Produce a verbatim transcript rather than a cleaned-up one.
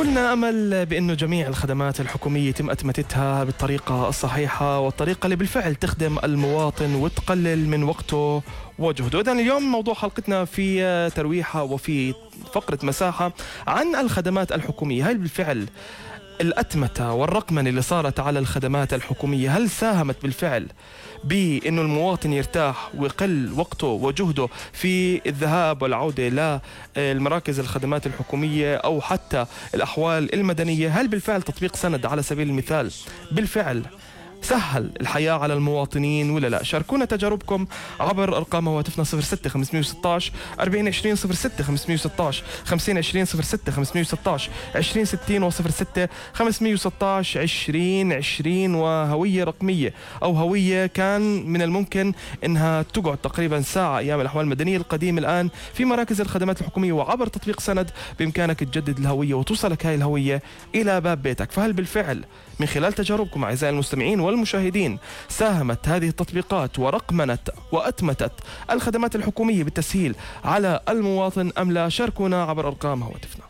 كلنا أمل بأنه جميع الخدمات الحكومية يتم أتمتتها بالطريقة الصحيحة والطريقة اللي بالفعل تخدم المواطن وتقلل من وقته وجهده. إذن اليوم موضوع حلقتنا في ترويحة وفي فقرة مساحة عن الخدمات الحكومية. هل بالفعل الأتمتة والرقمنة اللي صارت على الخدمات الحكومية هل ساهمت بالفعل بأنه المواطن يرتاح ويقل وقته وجهده في الذهاب والعودة للمراكز الخدمات الحكومية أو حتى الأحوال المدنية؟ هل بالفعل تطبيق سند على سبيل المثال بالفعل سهل الحياة على المواطنين ولا لا؟ شاركونا تجاربكم عبر أرقام هواتفنا صفر ستة خمسمية وستاش أربعين عشرين صفر ستة خمسمية وستاش خمسين عشرين صفر ستة خمسمية وستاش عشرين ستين وصفر ستة خمسمية وستاش عشرين عشرين. وهوية رقمية أو هوية كان من الممكن إنها تقعد تقريبا ساعة أيام الأحوال المدنية القديم، الآن في مراكز الخدمات الحكومية وعبر تطبيق سند بإمكانك تجدد الهوية وتوصلك هاي الهوية إلى باب بيتك. فهل بالفعل من خلال تجاربكم أعزائي المستمعين والمشاهدين ساهمت هذه التطبيقات ورقمنت وأتمتت الخدمات الحكومية بالتسهيل على المواطن أم لا؟ شاركونا عبر أرقام هواتفنا.